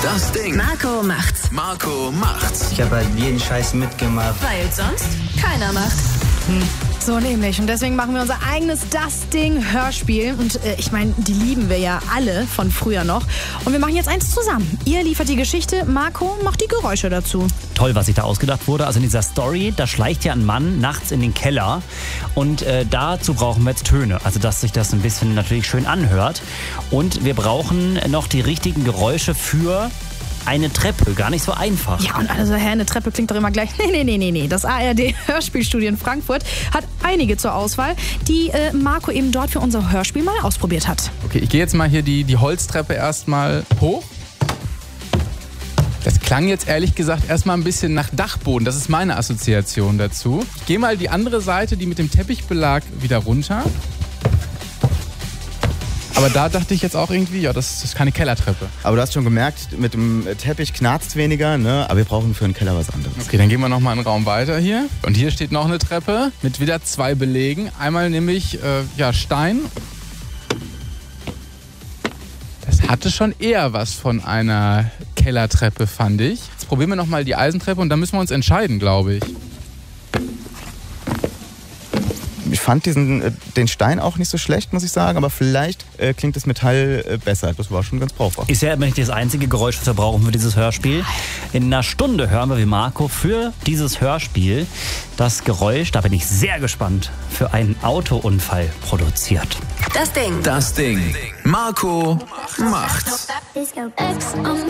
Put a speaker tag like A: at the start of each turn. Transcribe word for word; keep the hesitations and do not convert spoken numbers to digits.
A: Das Ding.
B: Marco macht's.
A: Marco macht's.
C: Ich habe halt jeden Scheiß mitgemacht.
B: Weil sonst keiner macht.
D: Hm. So nämlich. Und deswegen machen wir unser eigenes Das Ding Hörspiel. Und äh, ich meine, die lieben wir ja alle von früher noch. Und wir machen jetzt eins zusammen. Ihr liefert die Geschichte, Marco macht die Geräusche dazu.
E: Toll, was sich da ausgedacht wurde. Also in dieser Story, da schleicht ja ein Mann nachts in den Keller. Und äh, dazu brauchen wir jetzt Töne. Also dass sich das ein bisschen natürlich schön anhört. Und wir brauchen noch die richtigen Geräusche für eine Treppe, gar nicht so einfach.
D: Ja, und also, hä, eine Treppe klingt doch immer gleich. Nee, nee, nee, nee, nee. Das A R D-Hörspielstudio in Frankfurt hat einige zur Auswahl, die äh, Marco eben dort für unser Hörspiel mal ausprobiert hat.
F: Okay, ich gehe jetzt mal hier die, die Holztreppe erstmal hoch. Das klang jetzt ehrlich gesagt erstmal ein bisschen nach Dachboden. Das ist meine Assoziation dazu. Ich gehe mal die andere Seite, die mit dem Teppichbelag, wieder runter. Aber da dachte ich jetzt auch irgendwie, ja, das ist keine Kellertreppe.
C: Aber du hast schon gemerkt, mit dem Teppich knarzt weniger, ne? Aber wir brauchen für einen Keller was anderes.
F: Okay, dann gehen wir nochmal einen Raum weiter hier. Und hier steht noch eine Treppe mit wieder zwei Belegen. Einmal nämlich äh, ja, Stein. Das hatte schon eher was von einer Kellertreppe, fand ich. Jetzt probieren wir nochmal die Eisentreppe und dann müssen wir uns entscheiden, glaube ich.
C: Ich fand diesen, äh, den Stein auch nicht so schlecht, muss ich sagen, aber vielleicht äh, klingt das Metall äh, besser. Das war schon ganz brauchbar.
E: Ist ja immer nicht das einzige Geräusch, was wir brauchen für dieses Hörspiel. In einer Stunde hören wir, wie Marco für dieses Hörspiel das Geräusch, da bin ich sehr gespannt, für einen Autounfall produziert.
B: Das Ding.
A: Das Ding. Marco macht's.